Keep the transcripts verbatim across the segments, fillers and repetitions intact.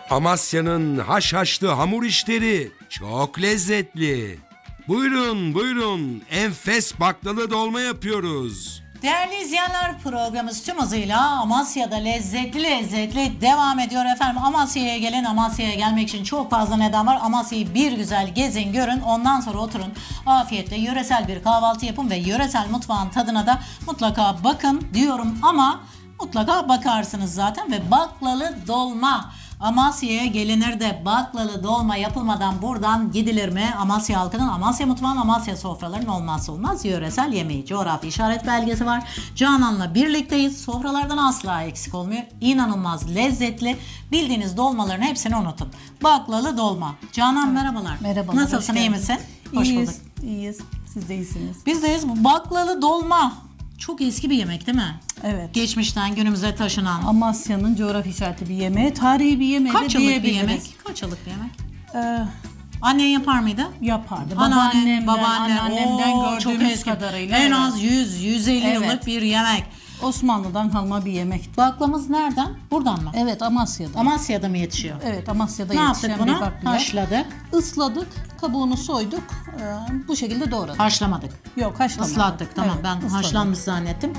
Amasya'nın haşhaşlı hamur işleri çok lezzetli. Buyurun buyurun, enfes baklalı dolma yapıyoruz. Değerli izleyenler, programımız tüm hızıyla Amasya'da lezzetli lezzetli devam ediyor efendim. Amasya'ya gelin, Amasya'ya gelmek için çok fazla neden var. Amasya'yı bir güzel gezin, görün, ondan sonra oturun afiyetle yöresel bir kahvaltı yapın ve yöresel mutfağın tadına da mutlaka bakın diyorum ama mutlaka bakarsınız zaten. Ve baklalı dolma. Amasya'ya gelinir de baklalı dolma yapılmadan buradan gidilir mi? Amasya halkının, Amasya mutfağının, Amasya sofralarının olmazsa olmaz yöresel yemeği. Coğrafi işaret belgesi var. Canan'la birlikteyiz. Sofralardan asla eksik olmuyor. İnanılmaz lezzetli. Bildiğiniz dolmaların hepsini unutun. Baklalı dolma. Canan merhabalar. Merhabalar. Nasılsın, iyi misin? Hoş İyiyiz, bulduk. iyiyiz. Siz de iyisiniz. Bizdeyiz. Bu baklalı dolma çok eski bir yemek değil mi? Evet. Geçmişten günümüze taşınan. Amasya'nın coğrafi işareti bir yemeği, tarihi bir yemeği Kaç de yıllık bir diyebiliriz. yemek? Kaç yıllık bir yemek? Ee, Annen yapar mıydı? yapardı. Anneanne, Babaannemden, babaanne, anneannemden oo, çok gördüğümüz eski. kadarıyla. En evet. az yüz yüz elli Evet. yıllık bir yemek. Osmanlı'dan kalma bir yemek. Baklamız nereden? Buradan mı? Evet, Amasya'dan. Amasya'da mı yetişiyor? Evet, Amasya'da Ne yetişen yaptık bir buna? bakliyat. Haşladık, Isladık, kabuğunu soyduk, ee, bu şekilde doğradık. haşlamadık. Yok, haşlamadık. Islattık, tamam, Evet, ben ısladık. haşlanmış zannettim.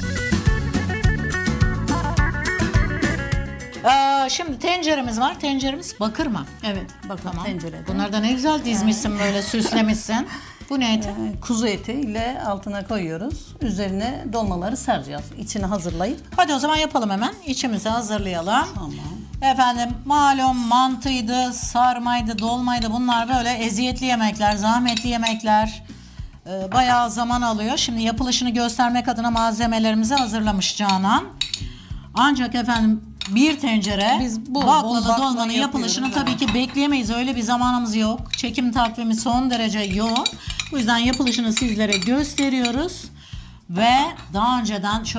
Ee, şimdi tenceremiz var. Tenceremiz bakır mı? Evet, bakın Tamam. tencerede. Bunları da ne güzel dizmişsin, böyle süslemişsin. Bu ne eti? Ee, kuzu eti ile altına koyuyoruz. Üzerine dolmaları sereceğiz. İçini hazırlayıp. Hadi o zaman yapalım hemen. İçimizi hazırlayalım. Tamam. Efendim malum mantıydı, sarmaydı, dolmaydı, bunlar böyle eziyetli yemekler, zahmetli yemekler. Ee, bayağı zaman alıyor. Şimdi yapılışını göstermek adına malzemelerimizi hazırlamış Canan. Ancak efendim bir tencere Biz bol bol baklalı baklava dolmanın yapılışını yapıyoruz tabii ki bekleyemeyiz. Öyle bir zamanımız yok. Çekim takvimi son derece yoğun. Bu yüzden yapılışını sizlere gösteriyoruz. Ve daha önceden şöyle